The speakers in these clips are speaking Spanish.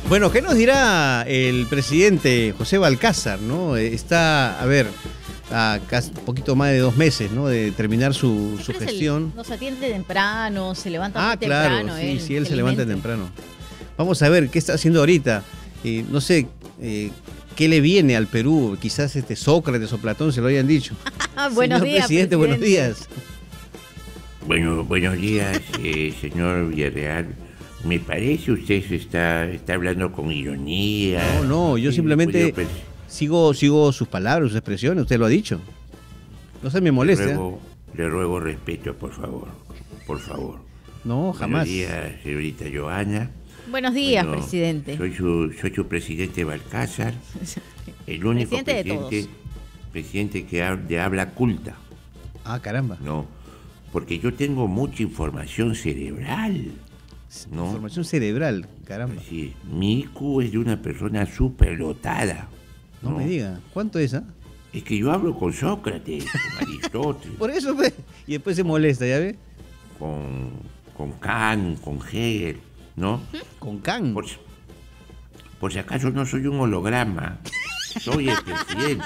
Bueno, ¿qué nos dirá el presidente José Valcázar, ¿no? Está, a ver, a casi un poquito más de 2 meses, ¿no? De terminar su gestión. Nos atiende temprano, se levanta muy claro, temprano. Sí, él se levanta temprano. Vamos a ver qué está haciendo ahorita. No sé, ¿qué le viene al Perú? Quizás Sócrates o Platón se lo hayan dicho. Buenos días, presidente. Buenos días. Bueno, buenos días, señor Villarreal. Me parece usted se está hablando con ironía. No, yo simplemente sigo sus palabras, sus expresiones, usted lo ha dicho. No se me moleste. Le ruego respeto, por favor. Por favor. No, jamás. Buenos días, señorita Johanna. Buenos días, presidente. Soy su presidente Balcázar, el único presidente que de habla culta. Ah, caramba. No, porque yo tengo mucha información cerebral. ¿No? Información cerebral, caramba. Sí, mi IQ es de una persona superdotada. No me diga, ¿cuánto es? Es que yo hablo con Sócrates, con Aristóteles. Por eso, y después se molesta, ¿ya ve? Con Kant, con Hegel, ¿no? ¿Con Kant? Por si acaso no soy un holograma, soy el presidente.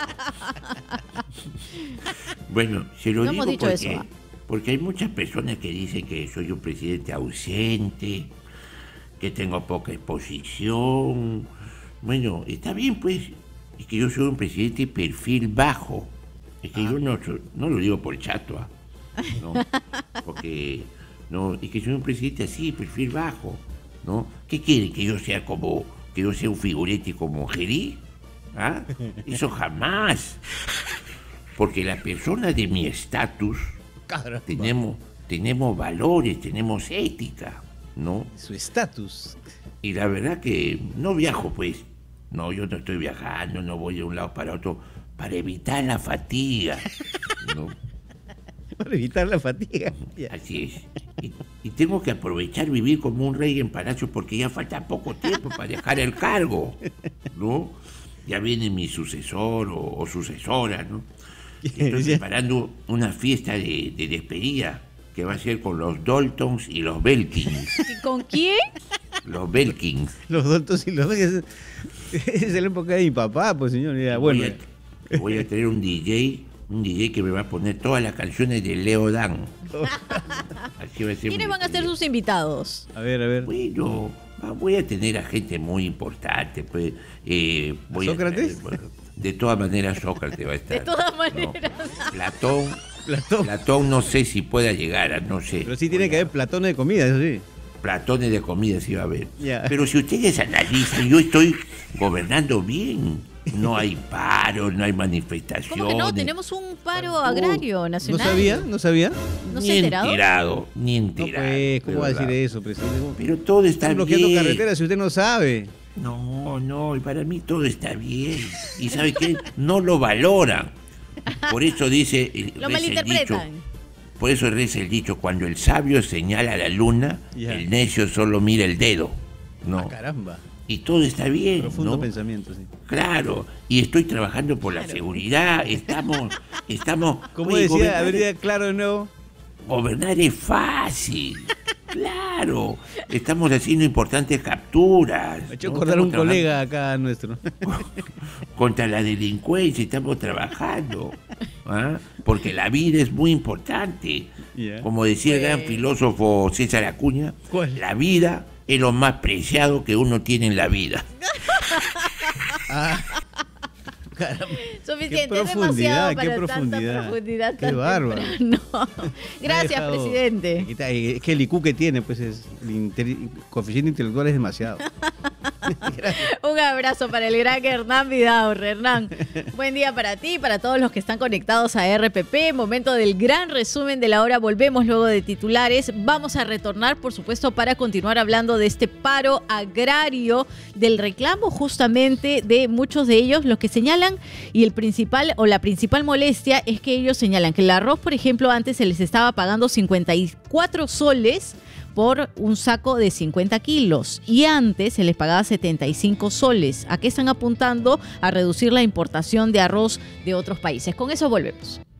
Bueno, se lo digo porque hay muchas personas que dicen que soy un presidente ausente, que tengo poca exposición. Bueno, está bien, pues, es que yo soy un presidente perfil bajo. Es que yo no lo digo por chato, no, porque no, es que soy un presidente así, perfil bajo, ¿no? ¿Qué quieren? ¿Que yo sea un figurete como Gerí? Eso jamás. Porque la persona de mi estatus tenemos valores, tenemos ética, ¿no? Su estatus. Y la verdad que no viajo, pues. No, yo no estoy viajando, no voy de un lado para otro para evitar la fatiga, ¿no? Para evitar la fatiga. Así es. Y tengo que aprovechar vivir como un rey en palacio porque ya falta poco tiempo para dejar el cargo, ¿no? Ya viene mi sucesor o sucesora, ¿no? Estoy preparando una fiesta de despedida que va a ser con los Daltons y los Belkins. ¿Y con quién? Los Belkins. Los Daltons y los Belkins. Es la época de mi papá, pues señor. Ya, bueno. Voy a tener un DJ que me va a poner todas las canciones de Leo Dan. Así va a ser. ¿Quiénes van a ser sus invitados? A ver. Bueno, voy a tener a gente muy importante, pues. ¿Sócrates? De todas maneras Sócrates va a estar. De todas maneras. No. Platón no sé si pueda llegar, no sé. Pero sí tiene que haber platones de comida, eso sí. Platones de comida sí va a haber. Yeah. Pero si ustedes analizan, yo estoy gobernando bien. No hay paro, no hay manifestaciones. ¿Cómo que no? Tenemos un paro agrario nacional. ¿No sabía? ¿No se ha enterado? Ni enterado. No, pues, ¿cómo va a decir eso, presidente? Pero todo está bien. Bloqueando carreteras si usted no sabe. No, y para mí todo está bien. ¿Y sabe qué? No lo valoran. Por eso dice lo malinterpretan. Por eso reza el dicho, cuando el sabio señala la luna, el necio solo mira el dedo. No. Caramba. Y todo está bien. Profundo pensamiento, sí. Claro, y estoy trabajando por la seguridad, estamos... ¿Cómo decía? A ver, claro de nuevo. Gobernar es fácil. Claro, estamos haciendo importantes capturas. Me ha hecho acordar un colega acá nuestro. Contra la delincuencia estamos trabajando. Porque la vida es muy importante. Como decía el gran filósofo César Acuña, la vida es lo más preciado que uno tiene en la vida. Caramba. Suficiente, es demasiado para tanta profundidad. Qué bárbaro. No. Gracias, presidente. Es que el IQ que tiene, pues el coeficiente intelectual es demasiado. Un abrazo para el gran Hernán Vidaurre. Hernán, buen día para ti y para todos los que están conectados a RPP. Momento del gran resumen de la hora. Volvemos luego de titulares. Vamos a retornar, por supuesto, para continuar hablando de este paro agrario, del reclamo justamente de muchos de ellos, los que señalan, y la principal molestia es que ellos señalan que el arroz, por ejemplo, antes se les estaba pagando 54 soles por un saco de 50 kilos y antes se les pagaba 75 soles. ¿A qué están apuntando? A reducir la importación de arroz de otros países. Con eso volvemos.